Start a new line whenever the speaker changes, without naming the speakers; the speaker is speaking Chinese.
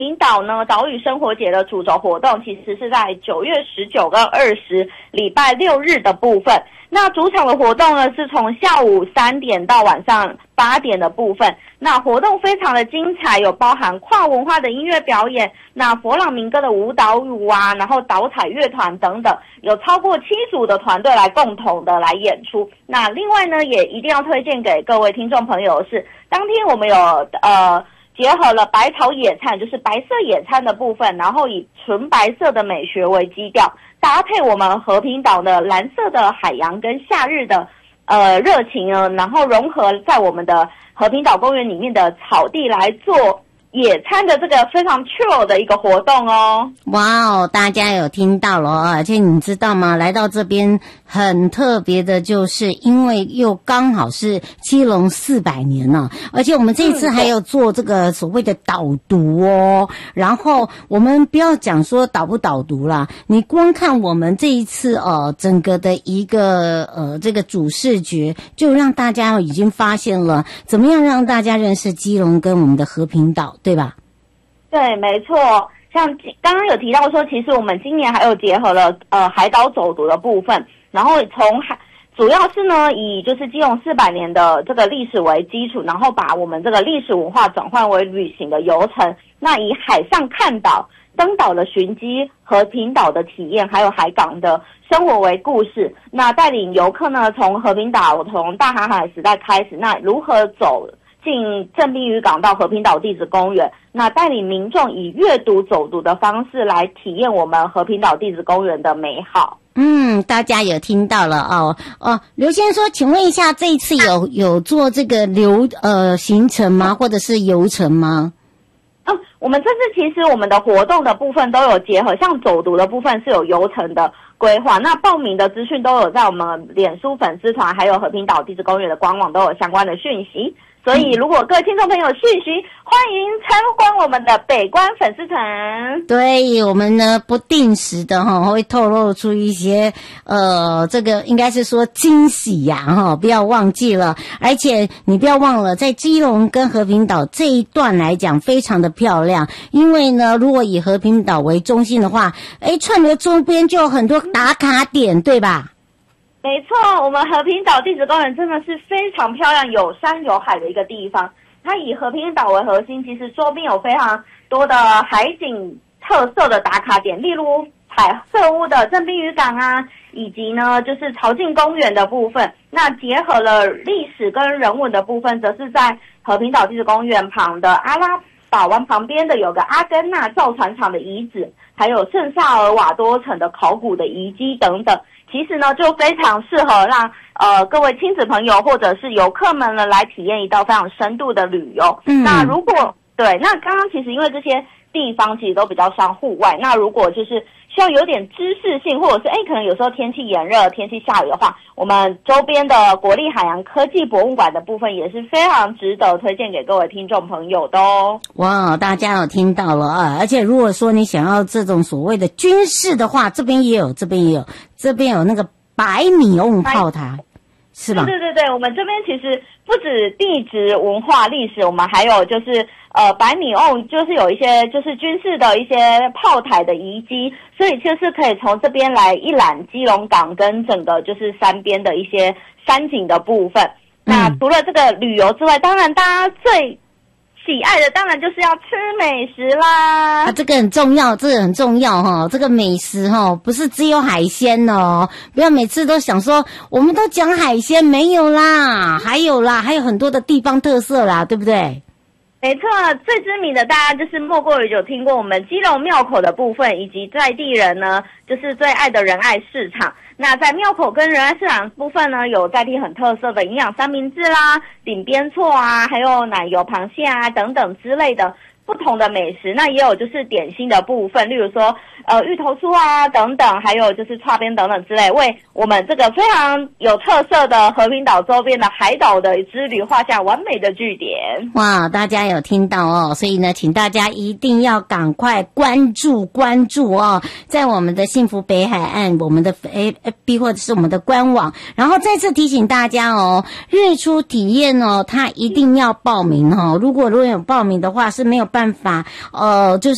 平岛呢岛屿生活节的主轴活动其实是在9月19跟20礼拜六日的部分。那主场的活动呢是从下午3点到晚上8点的部分。那活动非常的精彩，有包含跨文化的音乐表演，那佛朗明哥的舞蹈舞啊，然后导彩乐团等等，有超过7组的团队来共同的来演出。那另外呢也一定要推荐给各位听众朋友的是，当天我们有结合了百草野餐，就是白色野餐的部分，然后以纯白色的美学为基调，搭配我们和平岛的蓝色的海洋跟夏日的热情呢，然后融合在我们的和平岛公园里面的草地来做野餐的这个非常 chill 的一个活动哦。
哇哦，大家有听到了哦，而且你知道吗？来到这边很特别的，就是因为又刚好是基隆400年了，而且我们这一次还有做这个所谓的导读哦。然后我们不要讲说导不导读啦，你光看我们这一次整个的一个这个主视觉，就让大家已经发现了怎么样让大家认识基隆跟我们的和平岛。对吧？
对，没错。像刚刚有提到说，其实我们今年还有结合了海岛走读的部分，然后主要是呢以就是基隆400年的这个历史为基础，然后把我们这个历史文化转换为旅行的游程。那以海上看岛、登岛的寻迹、和平岛的体验，还有海港的生活为故事。那带领游客呢从和平岛从大航海时代开始，那如何走进正滨渔港到和平岛地质公园，那带领民众以阅读走读的方式来体验我们和平岛地质公园的美好。
大家有听到了刘先生说，请问一下，这一次有做这个行程吗？或者是游程吗？
我们这次其实我们的活动的部分都有结合，像走读的部分是有游程的规划，那报名的资讯都有在我们脸书粉丝团还有和平岛地质公园的官网都有相关的讯息。所以如果各位听众朋友讯息，欢迎参观我们的北关粉丝团。
对，我们呢不定时的会透露出一些这个应该是说惊喜呀不要忘记了。而且你不要忘了，在基隆跟和平岛这一段来讲非常的漂亮，因为呢如果以和平岛为中心的话，串流周边就有很多打卡点，对吧？
没错，我们和平岛地质公园真的是非常漂亮，有山有海的一个地方。它以和平岛为核心，其实周边有非常多的海景特色的打卡点，例如彩色屋的正滨渔港啊，以及呢就是潮境公园的部分。那结合了历史跟人文的部分，则是在和平岛地质公园旁的阿拉堡湾旁边的有个阿根纳造船厂的遗址，还有圣萨尔瓦多城的考古的遗迹等等。其实呢，就非常适合让各位亲子朋友或者是游客们呢来体验一道非常深度的旅游。那如果那刚刚其实因为这些地方其实都比较像户外，那如果就是需要有点知识性，或者是可能有时候天气炎热、天气下雨的话，我们周边的国立海洋科技博物馆的部分也是非常值得推荐给各位听众朋友的哦。
哇，大家有听到了啊！而且如果说你想要这种所谓的军事的话，这边也有那个百米瓮炮台，是吧？
对，我们这边其实不止地质文化历史，我们还有就是百米瓮，就是有一些就是军事的一些炮台的遗迹，所以就是可以从这边来一览基隆港跟整个就是山边的一些山景的部分。那除了这个旅游之外，当然大家最喜爱的当然就是要吃美食啦。
这个很重要，这个美食不是只有海鲜哦，不要每次都想说我们都讲海鲜，没有啦，还有很多的地方特色啦，对不对？
没错，最知名的大家就是莫过于有听过我们基隆庙口的部分，以及在地人呢就是最爱的仁爱市场。那在庙口跟仁爱市场部分呢，有在地很特色的营养三明治啦、顶边错啊，还有奶油螃蟹啊等等之类的不同的美食。那也有就是点心的部分，例如说芋头酥啊等等，还有就是串边等等之类，为我们这个非常有特色的和平岛周边的海岛的之旅画下完美的句点。
哇，大家有听到哦，所以呢请大家一定要赶快关注哦，在我们的幸福北海岸我们的 FB 或者是我们的官网。然后再次提醒大家哦，日出体验哦，它一定要报名哦，如果有报名的话是没有办法就是